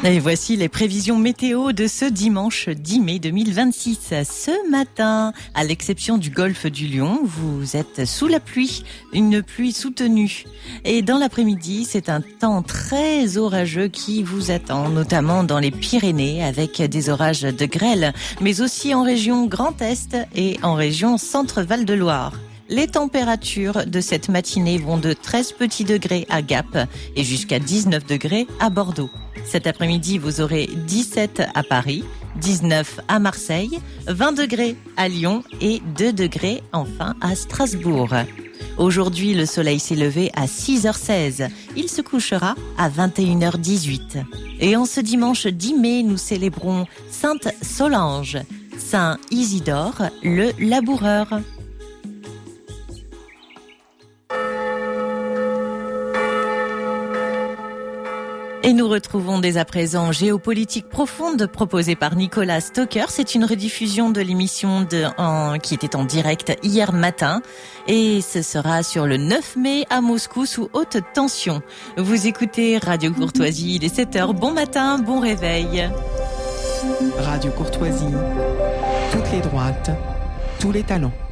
Et voici les prévisions météo de ce dimanche 10 mai 2026. Ce matin, à l'exception du golfe du Lion, vous êtes sous la pluie, une pluie soutenue. Et dans l'après-midi, c'est un temps très orageux qui vous attend, notamment dans les Pyrénées avec des orages de grêle, mais aussi en région Grand Est et en région Centre-Val de Loire. Les températures de cette matinée vont de 13 petits degrés à Gap et jusqu'à 19 degrés à Bordeaux. Cet après-midi, vous aurez 17 à Paris, 19 à Marseille, 20 degrés à Lyon et 2 degrés enfin à Strasbourg. Aujourd'hui, le soleil s'est levé à 6h16. Il se couchera à 21h18. Et en ce dimanche 10 mai, nous célébrons Sainte Solange, Saint Isidore, le laboureur. Et nous retrouvons dès à présent Géopolitique profonde proposée par Nicolas Stocker. C'est une rediffusion de l'émission qui était en direct hier matin. Et ce sera sur le 9 mai à Moscou sous haute tension. Vous écoutez Radio Courtoisie, il est 7h. Bon matin, bon réveil. Radio Courtoisie, toutes les droites, tous les talents.